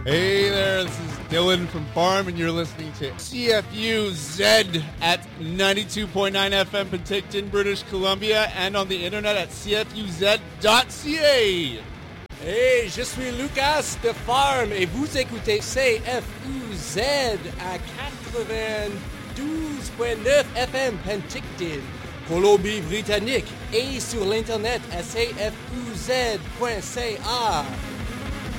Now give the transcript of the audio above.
Hey there, this is Dylan from Farm, and you're listening to CFU-Z at 92.9 FM Penticton, British Columbia, and on the internet at cfuz.ca. Hey, je suis Lucas de Farm, et vous écoutez CFU-Z à 92.9 FM Penticton, Colombie-Britannique, et sur l'internet à cfuz.ca.